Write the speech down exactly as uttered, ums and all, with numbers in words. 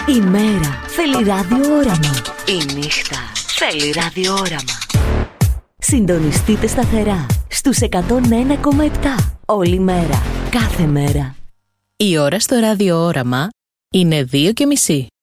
Η μέρα θέλει ραδιόραμα. Η νύχτα θέλει ραδιόραμα. Συντονιστείτε σταθερά στους εκατόν ένα κόμμα επτά όλη μέρα, κάθε μέρα. Η ώρα στο ραδιόραμα είναι δύο και μισή.